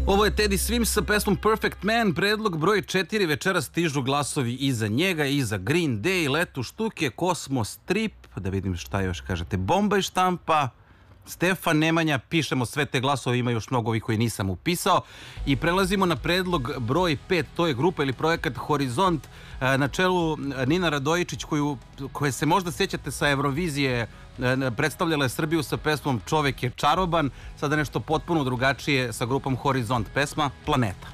Ovo je Teddy Swims sa pesmom Perfect Man, predlog broj 4, večeras stižu glasovi iza njega, iza Green Day, Letu štuke, Kosmos Trip, da vidim šta još kažete, Bombaj štampa, Stefan Nemanja, pišemo sve te glasove, ima još mnogo ovih koji nisam upisao i prelazimo na predlog broj 5, to je grupa ili projekat Horizont na čelu Nina Radojičić koje se možda sjećate sa Eurovizije, predstavljala je Srbiju sa pesmom Čovek je čaroban, sada nešto potpuno drugačije sa grupom Horizont, pesma Planeta.